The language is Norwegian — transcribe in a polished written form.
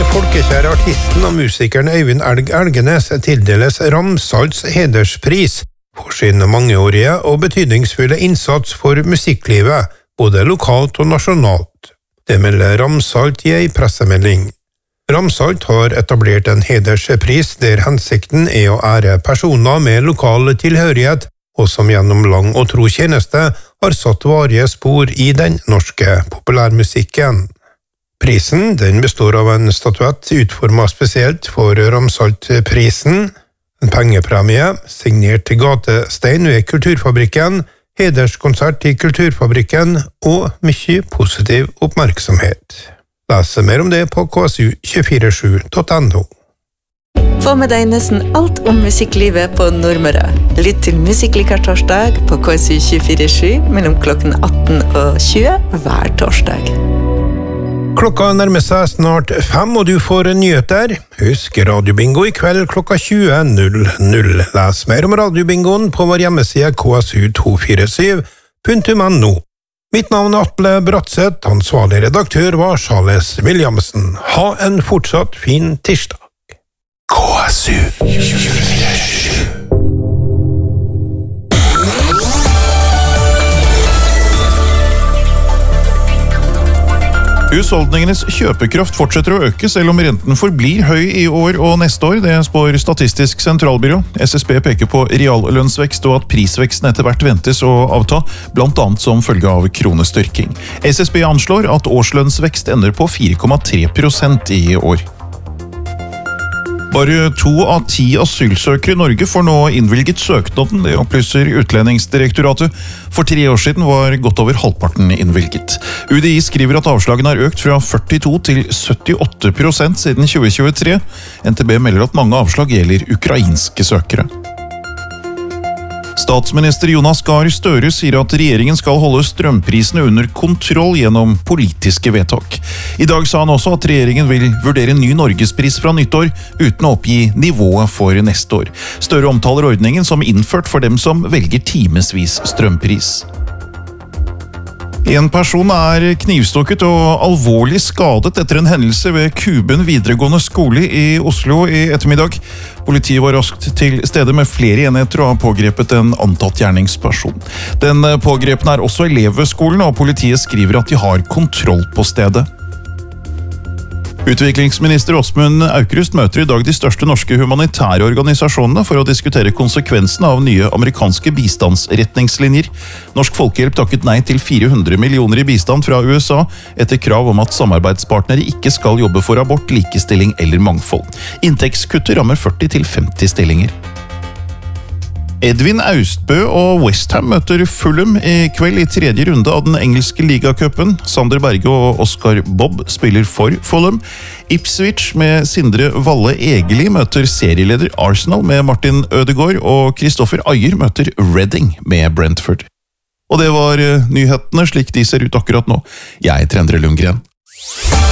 folkekjære artisten og musikeren Øyvind Elg Elgenes tildeles Ramsalts hederspris for sin mangeårige og betydningsfulle innsats for musikklivet, både lokalt og nasjonalt. Det melder Ramsalt i en pressemelding. Ramsalt har etablert en hederspris der hensikten er å ære personer med lokal tilhørighet, og som gjennom lang og tro tjeneste har satt varige spor i den norske populærmusikken. Prisen den består av en statuett utformet spesielt for Ramsaltprisen, en pengepremie, signert gatestein ved Kulturfabrikken, hederskonsert i Kulturfabrikken og mye positiv oppmerksomhet. Les mer om det på ksu247.no. Få med deg nesten alt om musikklivet på Nordmøre. Lytt til Musikklikar torsdag på KSU247 mellom klokken 18 og 20 hver torsdag. Klokka nærmer seg snart 5, og du får nyheter. Husk Radiobingo i kveld klokka 20.00. Les mer om Radiobingoen på vår hjemmeside ksu247.no. Mitt navn er Atle Bratseth, ansvarlig redaktør var Charles Williamsen. Ha en fortsatt fin tirsdag. KSU247. Husholdningenes kjøpekraft fortsetter å øke, selv om renten forblir høy i år og neste år. Det spår Statistisk sentralbyrå. SSB peker på reallønnsvekst og at prisveksten etter hvert ventes å avta, blant annet som følge av kronestyrking. SSB anslår at årslønnsvekst ender på 4,3% i år. Bare 2 av 10 asylsøkere i Norge får nå innvilget søknaden, det opplyser Utlendingsdirektoratet. For 3 år siden var godt over halvparten innvilget. UDI skriver at avslagene har økt fra 42 til 78% siden 2023. NTB melder at mange avslag gjelder ukrainske søkere. Statsminister Jonas Gahr Støre sier at regjeringen skal holde strømprisene under kontroll gjennom politiske vedtak. I dag sa han også at regjeringen vil vurdere ny norgespris fra nyttår, uten å oppgi nivået for neste år. Støre omtaler ordningen som innført for dem som velger timesvis strømpris. En person er knivstukket og alvorlig skadet etter en hendelse ved Kuben videregående skole i Oslo i ettermiddag. Politiet var raskt til stede med flere enheter og har pågrepet en antatt gjerningsperson. Den pågrepne er også elev ved skolen, og politiet skriver at de har kontroll på stedet. Utviklingsminister Åsmund Aukrust møter i dag de største norske humanitære organisasjonene for å diskutere konsekvensene av nye amerikanske bistandsretningslinjer. Norsk Folkehjelp takket nei til 400 millioner i bistand fra USA etter krav om at samarbeidspartnere ikke skal jobbe for abort, likestilling eller mangfold. Inntektskuttet rammer 40 til 50 stillinger. Edvin Austbø og West Ham møter Fulham i kveld i 3. runde av den engelske ligacupen. Sander Berge og Oscar Bobb spiller for Fulham. Ipswich med Sindre Valle Egeli møter serieleder Arsenal med Martin Ødegaard, og Kristoffer Ayer møter Reading med Brentford. Og det var nyhetene slik de ser ut akkurat nå. Jeg er Endre Lundgren.